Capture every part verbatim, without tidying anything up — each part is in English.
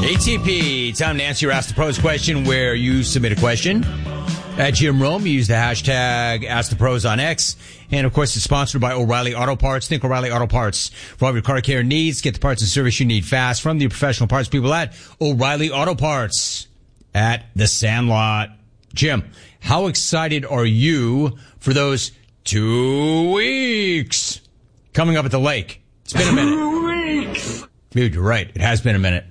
A T P, time to answer your Ask the Pros question where you submit a question. At Jim Rome, you use the hashtag Ask the Pros on X. And, of course, it's sponsored by O'Reilly Auto Parts. Think O'Reilly Auto Parts for all of your car care needs. Get the parts and service you need fast from the professional parts people at O'Reilly Auto Parts at the Sandlot. Jim, how excited are you for those two weeks coming up at the lake? It's been a minute. Two weeks. Dude, you're right. It has been a minute.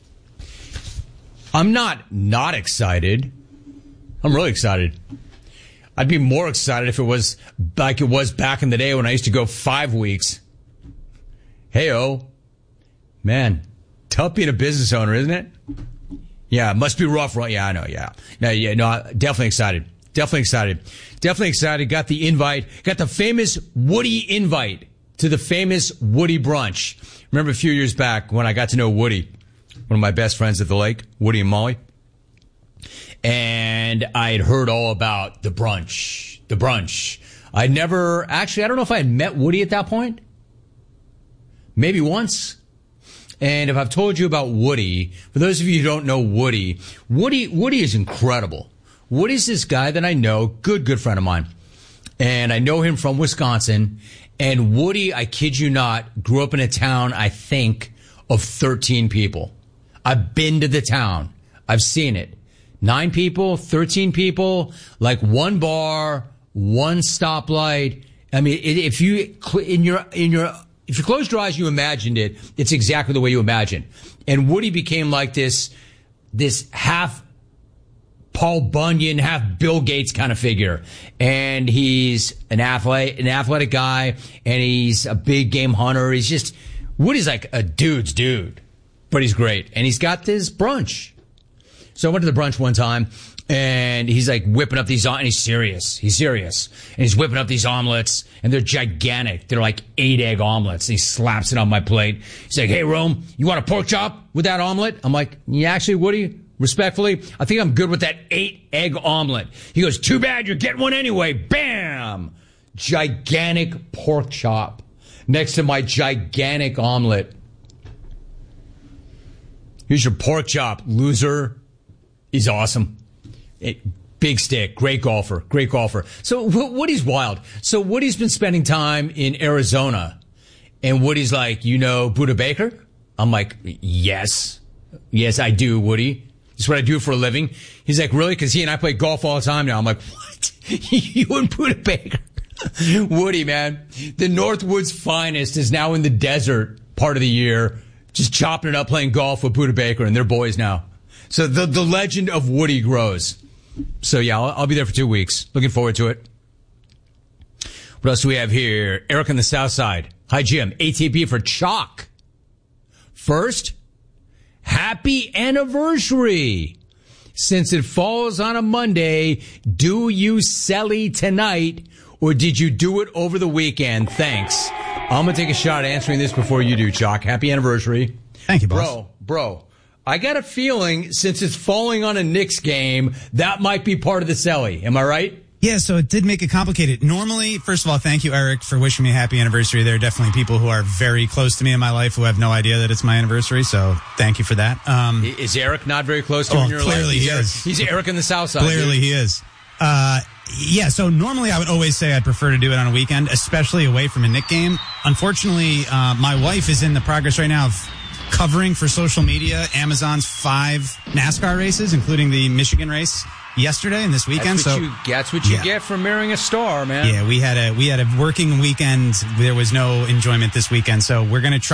I'm not not excited. I'm really excited. I'd be more excited if it was like it was back in the day when I used to go five weeks. Hey-oh. Man, tough being a business owner, isn't it? Yeah, it must be rough, right? Yeah, I know, yeah. No, yeah, no, definitely excited. Definitely excited. Definitely excited. Got the invite. Got the famous Woody invite to the famous Woody brunch. Remember a few years back when I got to know Woody, one of my best friends at the lake, Woody and Molly. And I had heard all about the brunch, the brunch. I never, actually, I don't know if I had met Woody at that point. Maybe once. And if I've told you about Woody, for those of you who don't know Woody, Woody, Woody is incredible. Woody's this guy that I know, good, good friend of mine. And I know him from Wisconsin. And Woody, I kid you not, grew up in a town, I think, of thirteen people. I've been to the town. I've seen it. Nine people, thirteen people, like one bar, one stoplight. I mean, if you, in your, in your, if you closed your eyes, you imagined it, it's exactly the way you imagine. And Woody became like this, this half Paul Bunyan, half Bill Gates kind of figure. And he's an athlete, an athletic guy, and he's a big game hunter. He's just, Woody's like a dude's dude, but he's great. And he's got this brunch. So I went to the brunch one time, and he's like whipping up these, and he's serious. He's serious. And he's whipping up these omelets, and they're gigantic. They're like eight egg omelets. And he slaps it on my plate. He's like, hey, Rome, you want a pork chop with that omelet? I'm like, yeah, actually, Woody, respectfully, I think I'm good with that eight egg omelet. He goes, too bad, you're getting one anyway. Bam! Gigantic pork chop next to my gigantic omelet. Here's your pork chop, loser. He's awesome. It, big stick. Great golfer. Great golfer. So Woody's wild. So Woody's been spending time in Arizona. And Woody's like, you know Buddha Baker? I'm like, yes. Yes, I do, Woody. It's what I do for a living. He's like, really? Because he and I play golf all the time now. I'm like, what? You and Buddha Baker? Woody, man. The Northwoods finest is now in the desert part of the year, just chopping it up, playing golf with Buddha Baker and their boys now. So the the legend of Woody grows. So, yeah, I'll, I'll be there for two weeks. Looking forward to it. What else do we have here? Eric on the South Side. Hi, Jim. A T P for chalk. First, happy anniversary. Since it falls on a Monday, do you selly tonight, or did you do it over the weekend? Thanks. I'm going to take a shot at answering this before you do, Chalk. Happy anniversary. Thank you, boss. Bro, bro. I got a feeling since it's falling on a Knicks game, that might be part of the celly. Am I right? Yeah, so it did make it complicated. Normally, first of all, thank you, Eric, for wishing me a happy anniversary. There are definitely people who are very close to me in my life who have no idea that it's my anniversary, so thank you for that. Um, is Eric not very close to oh, you in your clearly life? He's he Eric, is. He's Eric in the South Side. Clearly dude. he is. Uh, yeah, so normally I would always say I'd prefer to do it on a weekend, especially away from a Knick game. Unfortunately, uh, my wife is in the progress right now of covering for social media Amazon's five NASCAR races, including the Michigan race yesterday and this weekend. That's what so you, that's what you yeah. get for marrying a star, man. Yeah, we had a we had a working weekend. There was no enjoyment this weekend, so we're going to try